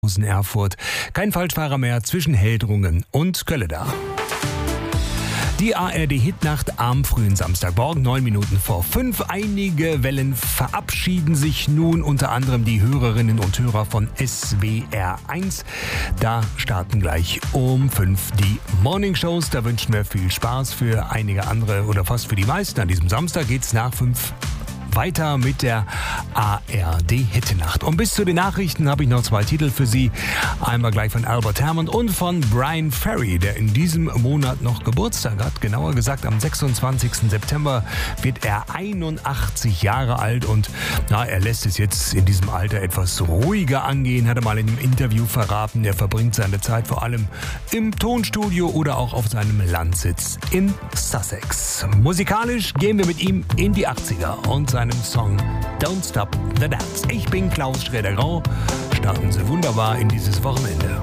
Erfurt. Kein Falschfahrer mehr zwischen Heldrungen und Kölleda. Die ARD-Hitnacht am frühen Samstagmorgen, 9 Minuten vor 5. Einige Wellen verabschieden sich nun, unter anderem die Hörerinnen und Hörer von SWR 1. Da starten gleich um 5 die Morningshows. Da wünschen wir viel Spaß für einige andere oder fast für die meisten. An diesem Samstag geht's nach 5 weiter mit der ARD-Hitnacht. Und bis zu den Nachrichten habe ich noch 2 Titel für Sie. Einmal gleich von Albert Hammond und von Bryan Ferry, der in diesem Monat noch Geburtstag hat. Genauer gesagt, am 26. September wird er 81 Jahre alt und er lässt es jetzt in diesem Alter etwas ruhiger angehen, hat er mal in einem Interview verraten. Er verbringt seine Zeit vor allem im Tonstudio oder auch auf seinem Landsitz in Sussex. Musikalisch gehen wir mit ihm in die 80er und seinem Song Don't Stop the Dance. Ich bin Klaus Schroeder-Grau. Starten Sie wunderbar in dieses Wochenende.